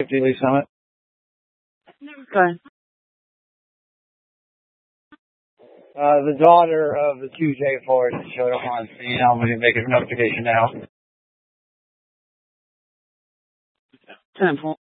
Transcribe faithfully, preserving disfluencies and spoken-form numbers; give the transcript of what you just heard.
fifty Lee Summit. Okay. Uh, the daughter of the two J fours showed up on scene. I'm going to make a notification now. ten four.